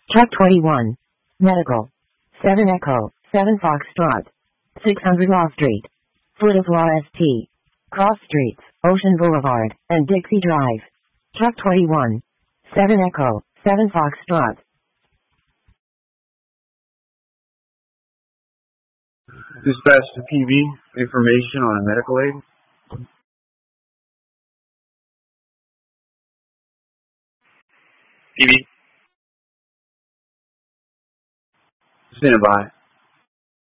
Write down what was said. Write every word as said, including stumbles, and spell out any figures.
Truck twenty-one. Medical. seven Echo, seven Foxtrot. six hundred Law Street. Foot of Law S T. Cross Streets, Ocean Boulevard, and Dixie Drive. Truck twenty-one. seven Echo, seven Foxtrot. Dispatch to P V. Information on a medical aid. P V. Stand by.